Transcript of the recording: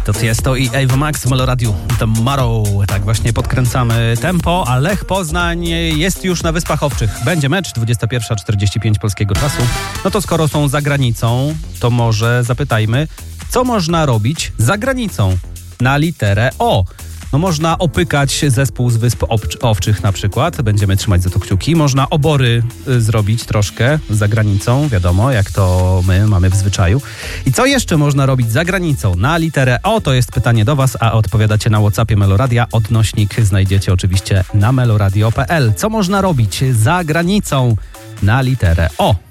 To Tiesto i Ava Max w Meloradiu Tomorrow. Tak właśnie podkręcamy tempo, a Lech Poznań jest już na Wyspach Owczych. Będzie mecz 21:45 polskiego czasu. No to skoro są za granicą, to może zapytajmy, co można robić za granicą na literę O. No można opykać zespół z Wysp Owczych na przykład, będziemy trzymać za to kciuki. Można obory zrobić troszkę za granicą, wiadomo, jak to my mamy w zwyczaju. I co jeszcze można robić za granicą na literę O? To jest pytanie do was, a odpowiadacie na WhatsAppie Meloradia. Odnośnik znajdziecie oczywiście na meloradio.pl. Co można robić za granicą na literę O?